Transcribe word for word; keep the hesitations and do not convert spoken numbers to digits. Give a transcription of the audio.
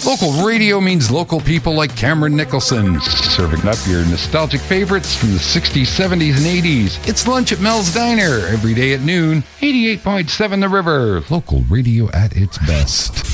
Local radio means local people like Cameron Nicholson, serving up your nostalgic favorites from the sixties, seventies, and eighties. It's lunch at Mel's Diner, every day at noon. eighty-eight point seven The River, local radio at its best.